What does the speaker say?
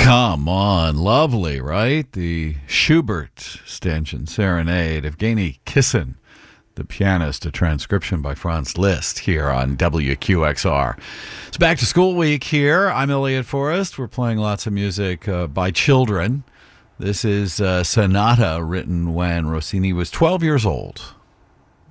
Come on, lovely, right? The Schubert Stanchion Serenade, Evgeny Kissin, the pianist, a transcription by Franz Liszt here on WQXR. It's back to school week here. I'm Elliot Forrest. We're playing lots of music by children. This is a sonata written when Rossini was 12 years old.